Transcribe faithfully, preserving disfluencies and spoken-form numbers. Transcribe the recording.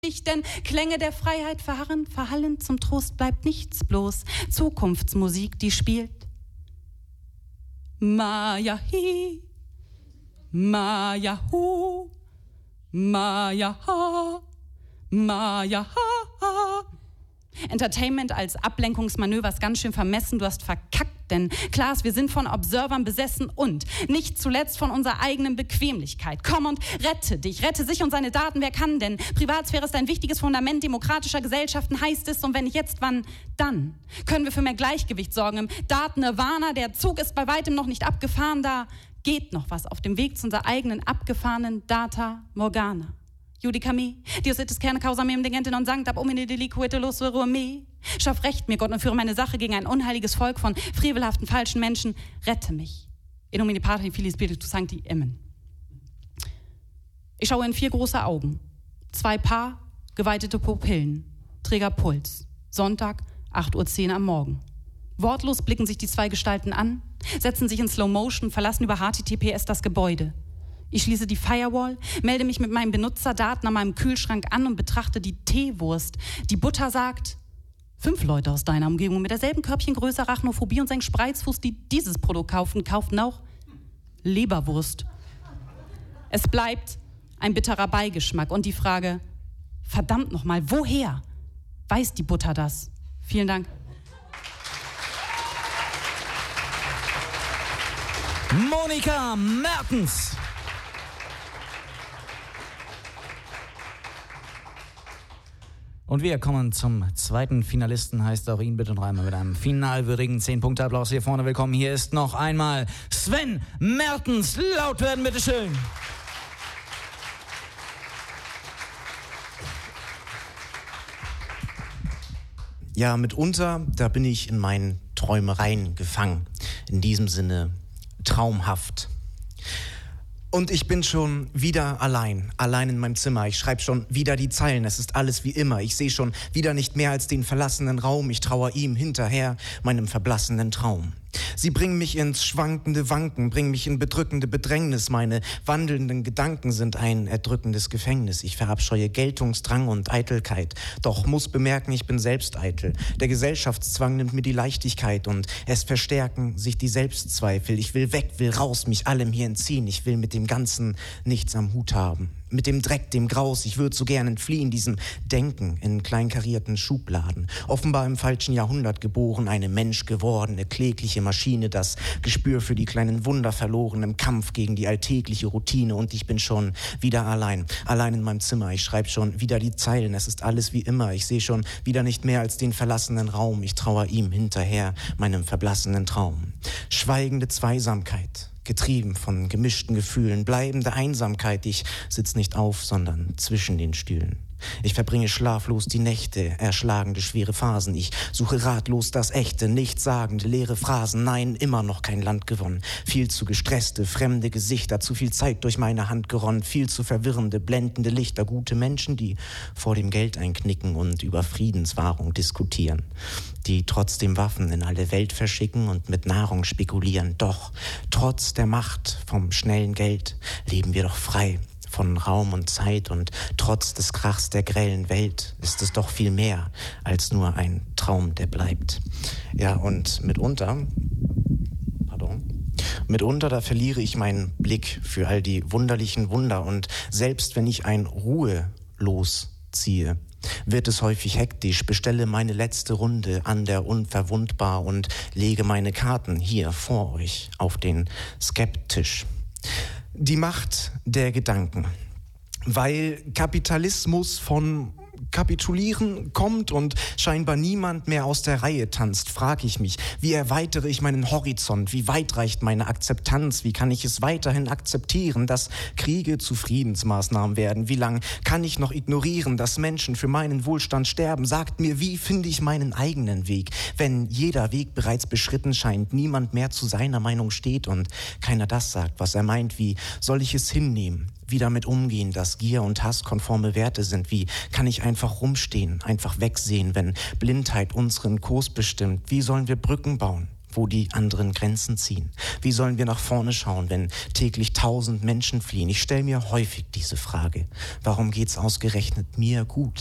Denn Klänge der Freiheit verharren, verhallen, zum Trost bleibt nichts, bloß Zukunftsmusik, die spielt. Maya hi, Maya hu, Maya ha, Maya ha. Entertainment als Ablenkungsmanöver ist ganz schön vermessen, du hast verkackt, denn klar ist, wir sind von Observern besessen und nicht zuletzt von unserer eigenen Bequemlichkeit. Komm und rette dich, rette sich und seine Daten, wer kann denn? Privatsphäre ist ein wichtiges Fundament demokratischer Gesellschaften, heißt es, und wenn nicht jetzt, wann dann? Können wir für mehr Gleichgewicht sorgen im Daten-Nirvana, der Zug ist bei weitem noch nicht abgefahren, da geht noch was auf dem Weg zu unserer eigenen abgefahrenen Data Morgana. Judicami, Dios et kerne causa mem degente non sanct ab omine deliquete losere me. Schaff Recht mir, Gott, und führe meine Sache gegen ein unheiliges Volk von frevelhaften, falschen Menschen. Rette mich. In nomine Patri Filii Spiritus Sancti. Amen. Ich schaue in vier große Augen. Zwei Paar, geweitete Pupillen. Träger Puls. Sonntag, acht Uhr zehn am Morgen. Wortlos blicken sich die zwei Gestalten an, setzen sich in Slow Motion, verlassen über H T T P S das Gebäude. Ich schließe die Firewall, melde mich mit meinen Benutzerdaten an meinem Kühlschrank an und betrachte die Teewurst. Die Butter sagt, fünf Leute aus deiner Umgebung mit derselben Körbchengröße, Arachnophobie und seinen Spreizfuß, die dieses Produkt kaufen, kauften auch Leberwurst. Es bleibt ein bitterer Beigeschmack und die Frage, verdammt nochmal, woher weiß die Butter das? Vielen Dank. Monika Mertens. Und wir kommen zum zweiten Finalisten, heißt auch ihn bitte noch einmal mit einem finalwürdigen zehn-Punkte-Applaus hier vorne willkommen. Hier ist noch einmal Sven Mertens. Laut werden, bitteschön. Ja, mitunter, da bin ich in meinen Träumereien gefangen. In diesem Sinne traumhaft. Und ich bin schon wieder allein, allein in meinem Zimmer. Ich schreibe schon wieder die Zeilen, es ist alles wie immer. Ich sehe schon wieder nicht mehr als den verlassenen Raum. Ich trauere ihm hinterher, meinem verblassenen Traum. Sie bringen mich ins schwankende Wanken, bringen mich in bedrückende Bedrängnis. Meine wandelnden Gedanken sind ein erdrückendes Gefängnis. Ich verabscheue Geltungsdrang und Eitelkeit. Doch muss bemerken, ich bin selbst eitel. Der Gesellschaftszwang nimmt mir die Leichtigkeit und es verstärken sich die Selbstzweifel. Ich will weg, will raus, mich allem hier entziehen. Ich will mit dem Ganzen nichts am Hut haben. Mit dem Dreck, dem Graus, ich würde so gern entfliehen, diesem Denken in kleinkarierten Schubladen. Offenbar im falschen Jahrhundert geboren, eine menschgewordene, klägliche Maschine, das Gespür für die kleinen Wunder verloren im Kampf gegen die alltägliche Routine. Und ich bin schon wieder allein, allein in meinem Zimmer. Ich schreibe schon wieder die Zeilen, es ist alles wie immer. Ich sehe schon wieder nicht mehr als den verlassenen Raum. Ich trauere ihm hinterher, meinem verblassenen Traum. Schweigende Zweisamkeit. Getrieben von gemischten Gefühlen, bleibende Einsamkeit. Ich sitz nicht auf, sondern zwischen den Stühlen. Ich verbringe schlaflos die Nächte, erschlagende schwere Phasen. Ich suche ratlos das Echte, nichtssagende leere Phrasen. Nein, immer noch kein Land gewonnen. Viel zu gestresste, fremde Gesichter, zu viel Zeit durch meine Hand geronnt. Viel zu verwirrende, blendende Lichter, gute Menschen, die vor dem Geld einknicken und über Friedenswahrung diskutieren. Die trotzdem Waffen in alle Welt verschicken und mit Nahrung spekulieren. Doch trotz der Macht vom schnellen Geld leben wir doch frei von Raum und Zeit, und trotz des Krachs der grellen Welt ist es doch viel mehr als nur ein Traum, der bleibt. Ja, und mitunter, pardon, mitunter, da verliere ich meinen Blick für all die wunderlichen Wunder, und selbst wenn ich ein Ruhelos ziehe, wird es häufig hektisch, bestelle meine letzte Runde an der Unverwundbar und lege meine Karten hier vor euch auf den Skeptisch. Die Macht der Gedanken. Weil Kapitalismus von Kapitulieren kommt und scheinbar niemand mehr aus der Reihe tanzt, frage ich mich, wie erweitere ich meinen Horizont, wie weit reicht meine Akzeptanz, wie kann ich es weiterhin akzeptieren, dass Kriege zu Friedensmaßnahmen werden, wie lang kann ich noch ignorieren, dass Menschen für meinen Wohlstand sterben, sagt mir, wie finde ich meinen eigenen Weg, wenn jeder Weg bereits beschritten scheint, niemand mehr zu seiner Meinung steht und keiner das sagt, was er meint, wie soll ich es hinnehmen? Wie damit umgehen, dass Gier und Hass konforme Werte sind? Wie kann ich einfach rumstehen, einfach wegsehen, wenn Blindheit unseren Kurs bestimmt? Wie sollen wir Brücken bauen? wo die anderen Grenzen ziehen? Wie sollen wir nach vorne schauen, wenn täglich tausend Menschen fliehen? Ich stelle mir häufig diese Frage. Warum geht's ausgerechnet mir gut?